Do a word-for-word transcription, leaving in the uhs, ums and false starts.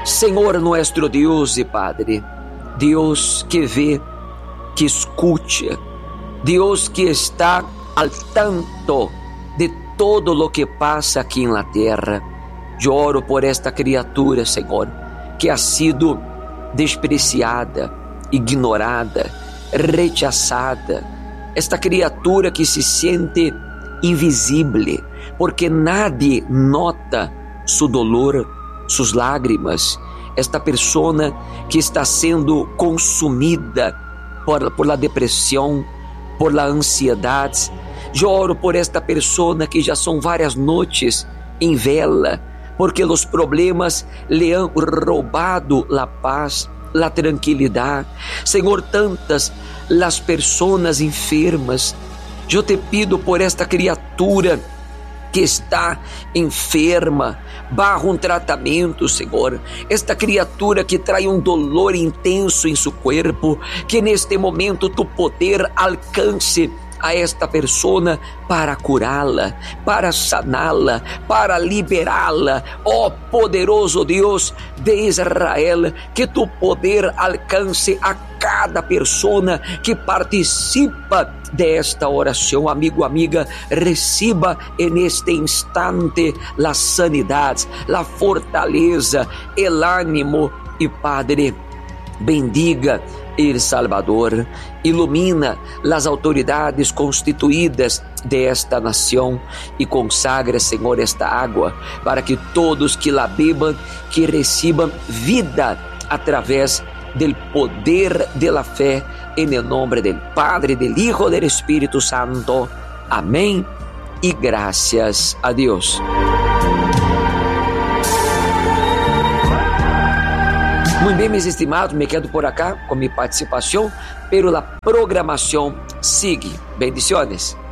Senhor nuestro Deus e Padre, Deus que vê, que escuta, Deus que está al tanto de todo lo que passa aqui na terra. Eu oro por esta criatura, Senhor, que ha sido despreciada, ignorada, rechaçada. Esta criatura que se sente invisível, porque nadie nota su dolor, suas lágrimas. Esta pessoa que está sendo consumida por, por la depressão, por la ansiedade. Eu oro por esta pessoa que já são várias noites em vela, porque os problemas lhe han roubado a paz, a tranquilidade. Senhor, tantas las pessoas enfermas. Eu te pido por esta criatura que está enferma, barra um tratamento, Senhor. Esta criatura que traz um dolor intenso em seu corpo, que neste momento tu poder alcance a esta pessoa para curá-la, para saná-la, para liberá-la. Ó poderoso Deus de Israel, que tu poder alcance a cada pessoa que participa desta oração. Amigo, amiga, receba neste instante a sanidade, a fortaleza, o ânimo. E Padre, bendiga El Salvador, ilumina as autoridades constituídas desta nação e consagra, Senhor, esta água para que todos que la bebam, que recebam vida através do poder de la fé, em nome do Padre, do Hijo, do Espírito Santo. Amém e graças a Deus. Muito bem, meus estimados, me quedo por acá com minha participação, pero la programação sigue. Bendiciones.